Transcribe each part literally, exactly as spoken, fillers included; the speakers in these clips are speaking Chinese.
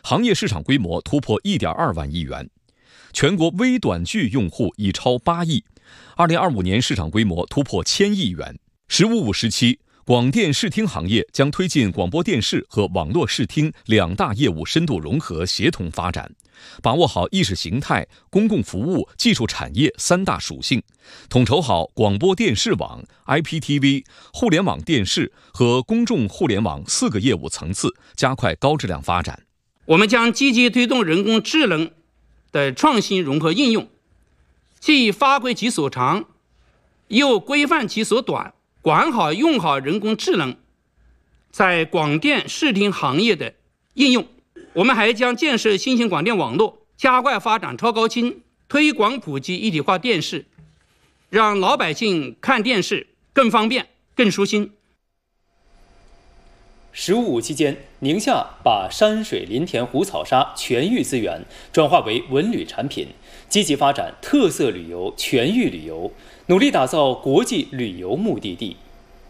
行业市场规模突破 一点二万亿元，全国微短剧用户已超八亿，二零二五年市场规模突破千亿元。十五五时期，广电视听行业将推进广播电视和网络视听两大业务深度融合协同发展，把握好意识形态、公共服务、技术产业三大属性，统筹好广播电视网、I P T V、互联网电视和公众互联网四个业务层次，加快高质量发展。 我们将积极推动人工智能的创新融合应用，既发挥其所长，又规范其所短，管好用好人工智能在广电视听行业的应用。我们还将建设新型广电网络，加快发展超高清，推广普及一体化电视，让老百姓看电视更方便、更舒心。 十五五期间，宁夏把山水林田湖草沙全域资源转化为文旅产品，积极发展特色旅游、全域旅游，努力打造国际旅游目的地。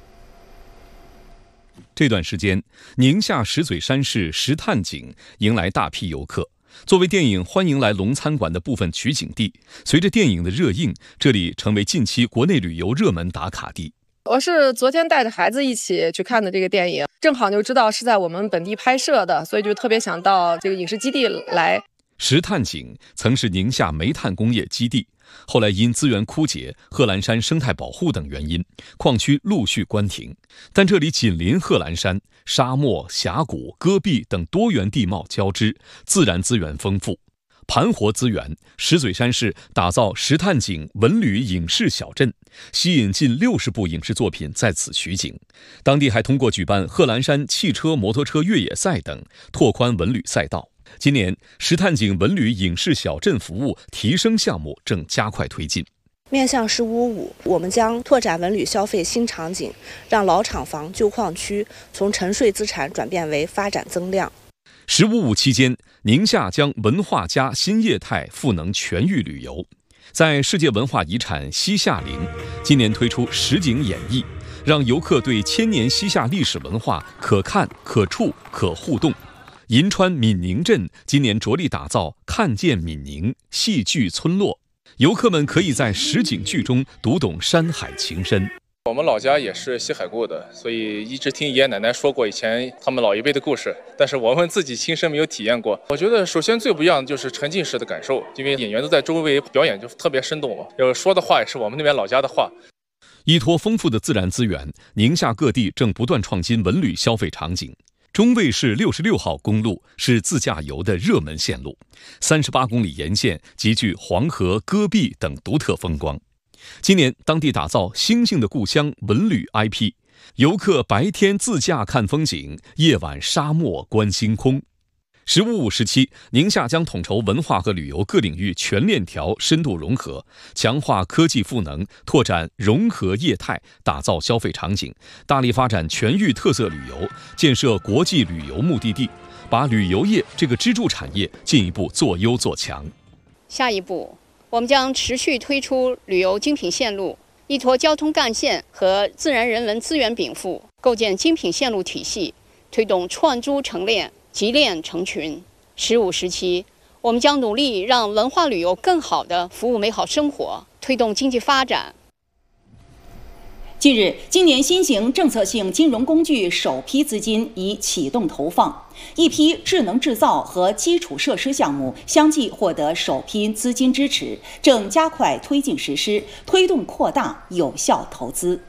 这段时间，宁夏石嘴山市石炭井迎来大批游客。作为电影《欢迎来龙餐馆》的部分取景地，随着电影的热映，这里成为近期国内旅游热门打卡地。 我是昨天带着孩子一起去看的这个电影，正好就知道是在我们本地拍摄的，所以就特别想到这个影视基地来。 石炭井曾是宁夏煤炭工业基地，后来因资源枯竭、贺兰山生态保护等原因，矿区陆续关停。但这里紧邻贺兰山，沙漠、峡谷、戈壁等多元地貌交织，自然资源丰富。盘活资源，石嘴山市打造石炭井文旅影视小镇，吸引近六十部影视作品在此取景。当地还通过举办贺兰山汽车、摩托车越野赛等，拓宽文旅赛道。今年，石炭井文旅影视小镇服务提升项目正加快推进。 面向十五五，我们将拓展文旅消费新场景，让老厂房、旧矿区从沉睡资产转变为发展增量。 十五五期间，宁夏将文化加新业态赋能全域旅游。在世界文化遗产西夏陵，今年推出实景演绎，让游客对千年西夏历史文化可看、可触、可互动。银川闽宁镇今年着力打造看见闽宁戏剧村落，游客们可以在实景剧中读懂山海情深。 我们老家也是西海固的，所以一直听爷爷奶奶说过以前他们老一辈的故事，但是我们自己亲身没有体验过。我觉得首先最不一样的就是沉浸式的感受，因为演员都在周围表演，就特别生动嘛。有说的话也是我们那边老家的话。 依托丰富的自然资源，宁夏各地正不断创新文旅消费场景。中卫市六十六号公路是自驾游的热门线路，三十八公里沿线极具黄河、戈壁等独特风光。今年，当地打造星星的故乡文旅 I P， 游客白天自驾看风景，夜晚沙漠观星空。十五五时期，宁夏将统筹文化和旅游各领域全链条深度融合，强化科技赋能，拓展融合业态，打造消费场景，大力发展全域特色旅游，建设国际旅游目的地，把旅游业这个支柱产业进一步做优做强。 下一步，我们将持续推出旅游精品线路，依托交通干线和自然人文资源禀赋，构建精品线路体系，推动串珠成链、集链成群。十五时期，我们将努力让文化旅游更好地服务美好生活，推动经济发展。 近日，今年新型政策性金融工具首批资金已启动投放，一批智能制造和基础设施项目相继获得首批资金支持，正加快推进实施，推动扩大有效投资。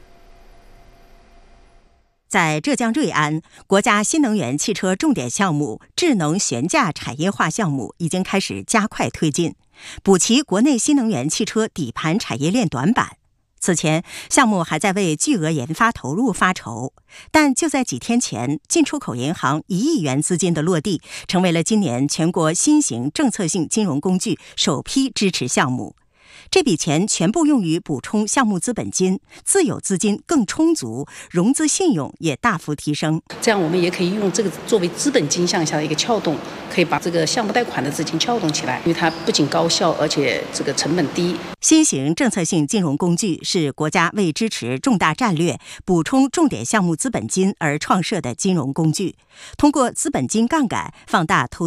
在浙江瑞安，国家新能源汽车重点项目智能悬架产业化项目已经开始加快推进，补齐国内新能源汽车底盘产业链短板。此前，项目还在为巨额研发投入发愁，但就在几天前，进出口银行一亿元资金的落地，成为了今年全国新型政策性金融工具首批支持项目。这笔钱全部用于补充项目资本金，自有资金更充足，融资信用也大幅提升。 这样我们也可以用这个作为资本金向下的一个撬动，可以把这个项目贷款的资金撬动起来，因为它不仅高效，而且这个成本低。 新型政策性金融工具是国家为支持重大战略、补充重点项目资本金而创设的金融工具，通过资本金杠杆放大投